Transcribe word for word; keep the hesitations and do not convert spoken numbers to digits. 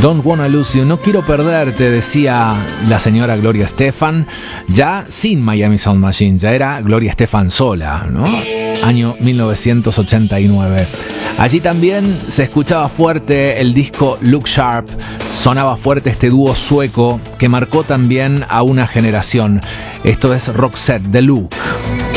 Don't Wanna Lose You, no quiero perderte, decía la señora Gloria Estefan, ya sin Miami Sound Machine, ya era Gloria Estefan sola, ¿no? Año mil novecientos ochenta y nueve. Allí también se escuchaba fuerte el disco Look Sharp, sonaba fuerte este dúo sueco que marcó también a una generación. Esto es Roxette, The Look.